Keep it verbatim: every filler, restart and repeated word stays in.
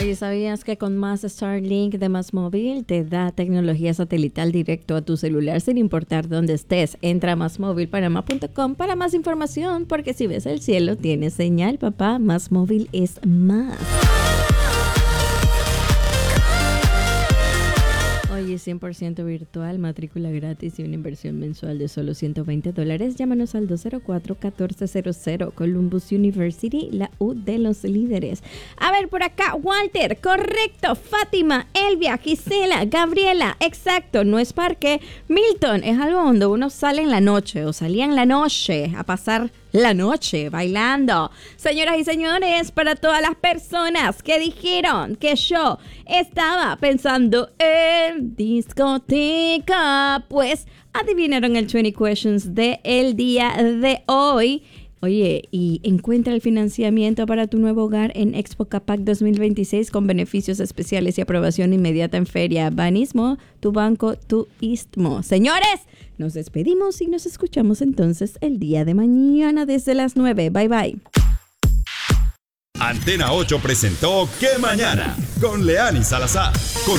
Oye, ¿sabías que con Más Starlink de Más Móvil te da tecnología satelital directo a tu celular sin importar dónde estés? Entra a más móvil panamá punto com para más información, porque si ves el cielo, tienes señal, papá. Más Móvil es más. Oye, cien por ciento virtual, matrícula gratis y una inversión mensual de solo ciento veinte dólares. Llámanos al dos cero cuatro, uno cuatro cero cero. Columbus University, la U de los líderes. A ver, por acá, Walter, correcto. Fátima, Elvia, Gisela, Gabriela, exacto. No es parque. Milton, es algo donde uno sale en la noche o salía en la noche a pasar la noche bailando. Señoras y señores, para todas las personas que dijeron que yo estaba pensando en discoteca, pues adivinaron el veinte questions de el día de hoy. Oye, y encuentra el financiamiento para tu nuevo hogar en Expo Capac dos mil veintiséis con beneficios especiales y aprobación inmediata en Feria Banismo, tu banco, tu istmo. Señores, nos despedimos y nos escuchamos entonces el día de mañana desde las nueve. Bye, bye. Antena ocho presentó ¿Qué Mañana? Con Leani Salazar. Con